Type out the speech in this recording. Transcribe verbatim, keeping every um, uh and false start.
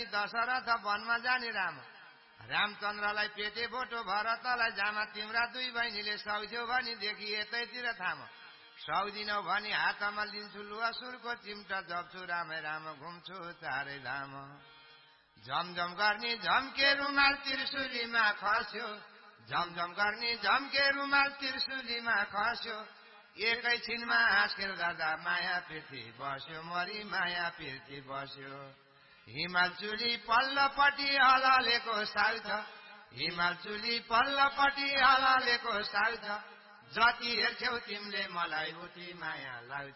दशरथ वनमा जाने राम रामचन्द्रलाई पेटे बोटो भरतलाई जामा तिम्रा दुई बहिनीले सौथ्यो भनी देखि यतैतिर थाम सौदिनौ भनी हातमा लिन्छु लुवासुरको चिम्टा जप्छु रामै राम घुम्छु चारै धाम झमझम गर्ने झम्के रुमाल त्रिशुलीमा खस्यो झमझम गर्ने झम्के रुमाल त्रिशुलीमा खस्यो एकैछिनमा हाँसखेल गर्दा माया पृथ्वी बस्यो मरी माया पृथ्वी बस्यो हिमाल चुली पल्लपट्टि हलालेको साउथ हिमाल चुली पल्लपट्टि हलालेको साउथ जति हेर्छौ तिमीले मलाई उति माया लाग्छ